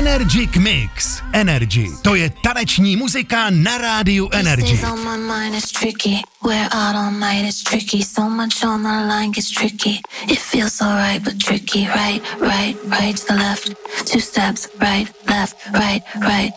Energic Mix. Energy, to je taneční muzika na rádiu Energy. We're out all night, it's tricky. So much on the line gets tricky. It feels alright, but tricky. Right to the left. 2 steps, right, left, right,